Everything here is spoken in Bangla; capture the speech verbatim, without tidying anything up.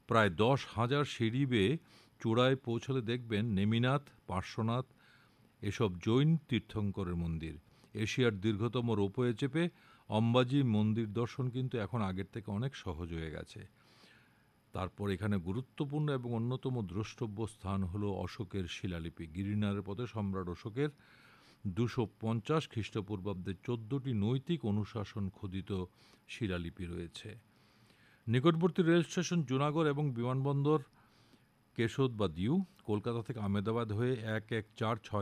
প্রায় দশ হাজার সিঁড়ি বেয়ে চূড়ায় পৌঁছলে দেখবেন নেমিনাথ, পার্শ্বনাথ এসব জৈন তীর্থঙ্করের মন্দির। এশিয়ার দীর্ঘতম রোপওয়ে চেপে অম্বাজি মন্দির দর্শন কিন্তু এখন আগের থেকে অনেক সহজ হয়ে গেছে। তারপর এখানে গুরুত্বপূর্ণ এবং অন্যতম দ্রষ্টব্য স্থান হলো অশোকের শিলালিপি। গিরিনারের পথে সম্রাট অশোকের দুশো পঞ্চাশ খ্রিস্টপূর্বাব্দের চোদ্দটি নৈতিক অনুশাসন খোদিত শিলালিপি রয়েছে। নিকটবর্তী রেল স্টেশন জুনাগড় এবং বিমানবন্দর কেশোদ বা দিউ। কলকাতা থেকে আহমেদাবাদ হয়ে এক এক চার ছয়